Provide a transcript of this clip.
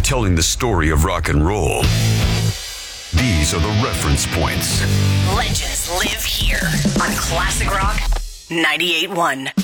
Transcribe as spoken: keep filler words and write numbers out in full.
telling the story of rock and roll, these are the reference points. Legends live here on Classic Rock ninety-eight point one.